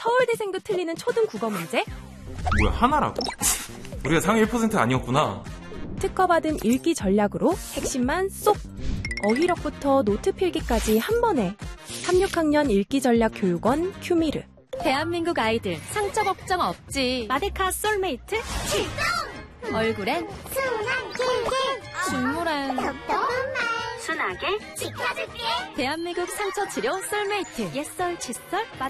서울대생도 틀리는 초등 국어 문제? 뭐야, 하나라고? 우리가 상위 1% 아니었구나. 특허받은 읽기 전략으로 핵심만 쏙! 어휘력부터 노트 필기까지 한 번에. 3-6학년 읽기 전략 교육원 큐미르. 대한민국 아이들 상처 걱정 없지. 마데카 솔메이트 출동! 얼굴엔 순한 길게 중물엔 똑똑한 말 순하게 지켜줄게. 대한민국 상처 치료 솔메이트. 옛설 칫솔